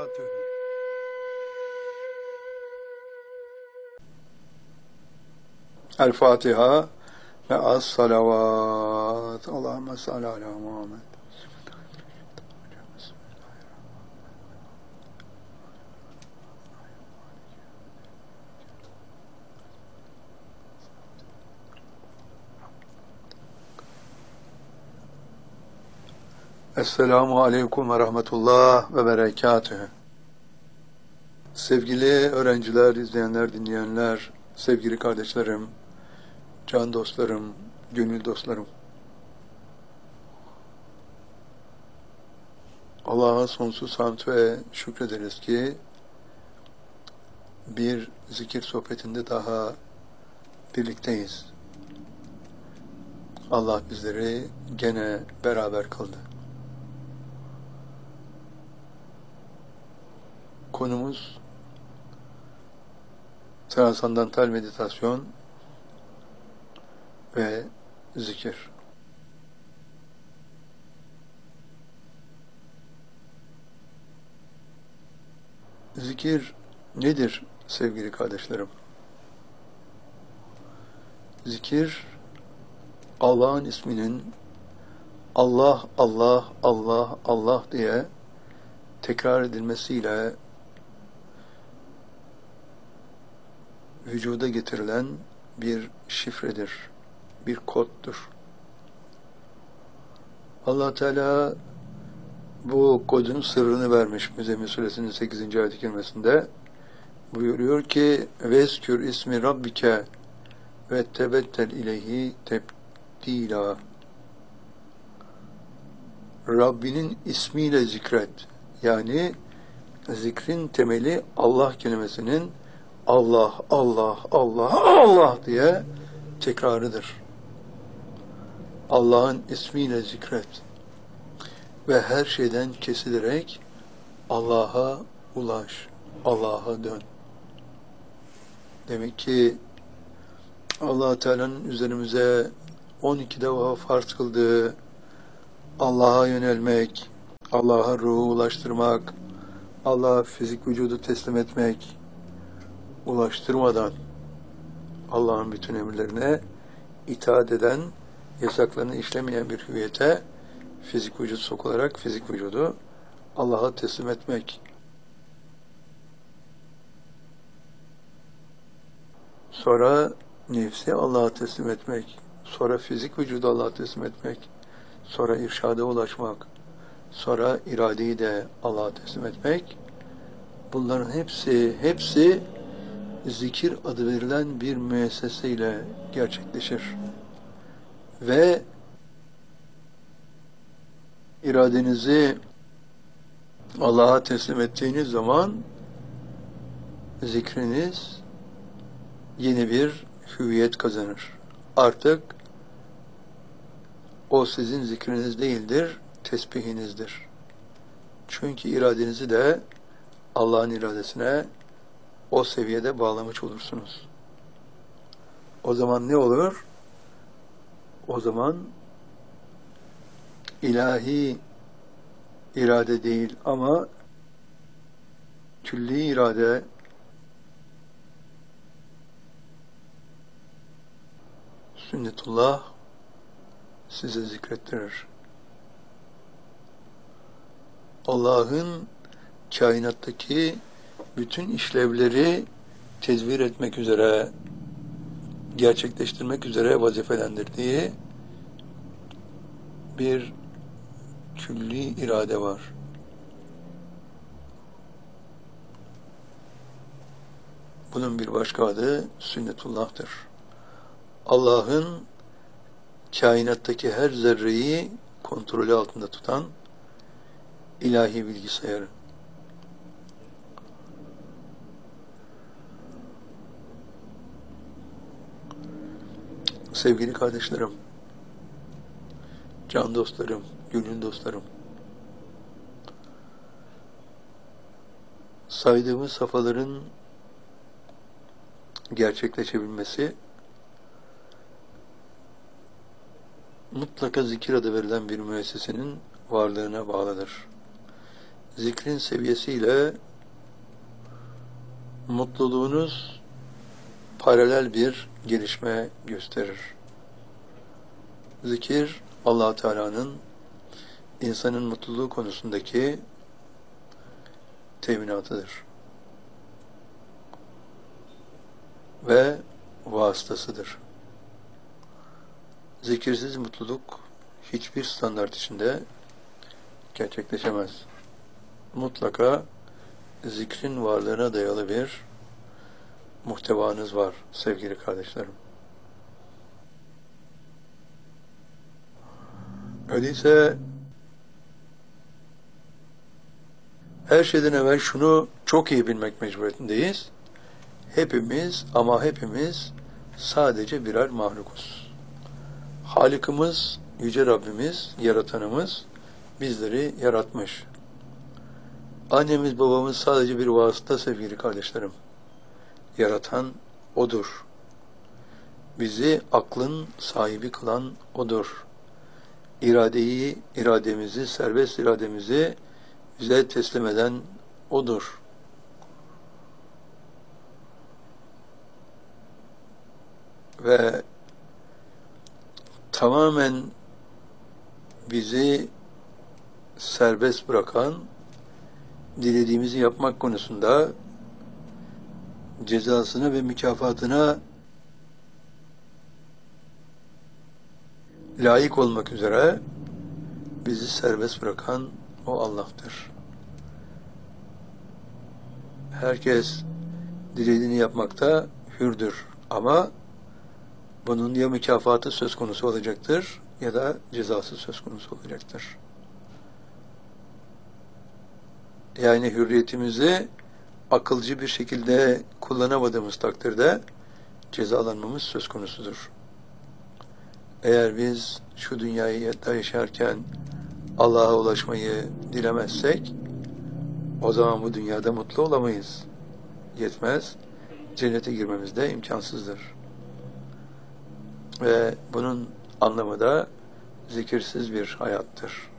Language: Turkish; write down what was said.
berekatühü. El Fatiha ve as-salavat. Allahümme salli ala Muhammed. Esselamu aleyküm ve rahmetullah ve berekatühü. Sevgili öğrenciler, izleyenler, dinleyenler, sevgili kardeşlerim, can dostlarım, gönül dostlarım. Allah'a sonsuz hamd ve şükrederiz ki bir zikir sohbetinde daha birlikteyiz. Allah bizleri gene beraber kıldı. Konumuz transandantal meditasyon ve zikir. Zikir nedir sevgili kardeşlerim? Zikir, Allah'ın isminin Allah, Allah, Allah, Allah diye tekrar edilmesiyle vücuda getirilen bir şifredir, bir koddur. Allah Teala bu kodun sırrını vermiş Müzzemmil Suresinin 8. ayet-i kerimesinde. Buyuruyor ki veskür ismi rabbike ve tebettel ileyhi tebdila. Rabbinin ismiyle zikret. Yani zikrin temeli Allah kelimesinin Allah, Allah, Allah, Allah diye tekrarıdır. Allah'ın ismiyle zikret. Ve her şeyden kesilerek Allah'a ulaş, Allah'a dön. Demek ki Allah Teala'nın üzerimize 12 defa farz kıldığı Allah'a yönelmek, Allah'a ruhu ulaştırmak, Allah'a fizik vücudu teslim etmek, ulaştırmadan Allah'ın bütün emirlerine itaat eden, yasaklarını işlemeyen bir hüviyete fizik vücut sokularak fizik vücudu Allah'a teslim etmek. Sonra nefsi Allah'a teslim etmek. Sonra fizik vücudu Allah'a teslim etmek. Sonra irşada ulaşmak. Sonra iradeyi de Allah'a teslim etmek. Bunların hepsi zikir adı verilen bir müesseseyle gerçekleşir. Ve iradenizi Allah'a teslim ettiğiniz zaman zikriniz yeni bir hüviyet kazanır. Artık o sizin zikriniz değildir, tesbihinizdir. Çünkü iradenizi de Allah'ın iradesine o seviyede bağlamış olursunuz. O zaman ne olur? O zaman ilahi irade değil ama külli irade, sünnetullah size zikrettirir. Allah'ın kainattaki bütün işlevleri tedbir etmek üzere, gerçekleştirmek üzere vazifelendirdiği bir külli irade var. Bunun bir başka adı sünnetullah'tır. Allah'ın kainattaki her zerreyi kontrolü altında tutan ilahi bilgisayarı. Sevgili kardeşlerim, can dostlarım, gönül dostlarım, saydığımız safhaların gerçekleşebilmesi mutlaka zikir adı verilen bir müessesenin varlığına bağlıdır. zikrin seviyesiyle mutluluğunuz paralel bir gelişme gösterir. Zikir, Allah Teala'nın insanın mutluluğu konusundaki teminatıdır ve vasıtasıdır. Zikirsiz mutluluk hiçbir standart içinde gerçekleşemez. Mutlaka zikrin varlığına dayalı bir muhtevanız var sevgili kardeşlerim. Öyleyse her şeyden evvel şunu çok iyi bilmek mecburiyetindeyiz. Hepimiz ama hepimiz sadece birer mahlukuz. Halikimiz, Yüce Rabbimiz, Yaratanımız bizleri yaratmış. Annemiz, babamız sadece bir vasıta sevgili kardeşlerim. Yaratan O'dur. Bizi aklın sahibi kılan O'dur. İrademizi, serbest irademizi bize teslim eden O'dur. Ve tamamen bizi serbest bırakan, dilediğimizi yapmak konusunda cezasına ve mükafatına layık olmak üzere bizi serbest bırakan o Allah'tır. Herkes dilediğini yapmakta hürdür ama bunun ya mükafatı söz konusu olacaktır ya da cezası söz konusu olacaktır. Yani hürriyetimizi akılcı bir şekilde kullanamadığımız takdirde cezalanmamız söz konusudur. Eğer biz şu dünyada yaşarken Allah'a ulaşmayı dilemezsek, o zaman bu dünyada mutlu olamayız. Yetmez, cennete girmemiz de imkansızdır. Ve bunun anlamı da zikirsiz bir hayattır.